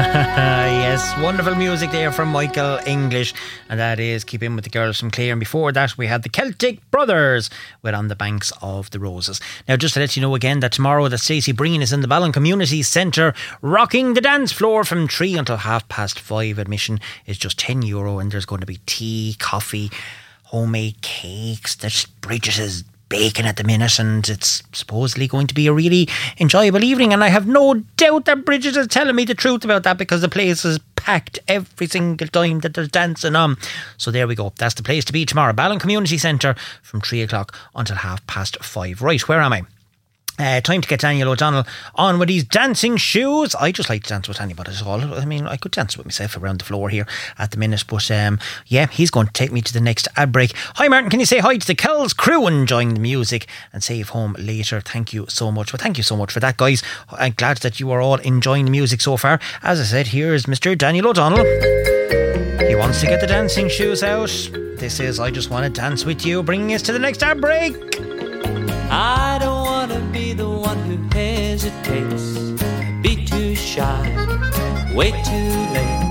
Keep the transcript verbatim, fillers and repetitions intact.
Yes, wonderful music there from Michael English, and that is Keep In With The Girls from Clare. And before that we had the Celtic Brothers with On The Banks Of The Roses. Now, just to let you know again that tomorrow that Stacey Breen is in the Ballon Community Centre rocking the dance floor from three until half past five. Admission is just ten euro, and there's going to be tea, coffee, homemade cakes. There's Bridget's baking at the minute, and it's supposedly going to be a really enjoyable evening, and I have no doubt that Bridget is telling me the truth about that, because the place is packed every single time that there's dancing on. So there we go, that's the place to be tomorrow, Ballon Community Centre from three o'clock until half past five. Right, where am I? Uh, time to get Daniel O'Donnell on with his dancing shoes. I just like to dance with anybody at all. I mean, I could dance with myself around the floor here at the minute, but um, yeah, he's going to take me to the next ad break. Hi Martin, can you say hi to the Kells crew enjoying the music and save home later? Thank you so much. Well, thank you so much for that, guys. I'm glad that you are all enjoying the music so far. As I said, here's Mister Daniel O'Donnell. He wants to get the dancing shoes out. This is I Just Want to Dance With You, bringing us to the next ad break. I don't want to be the one who hesitates, be too shy, wait too late.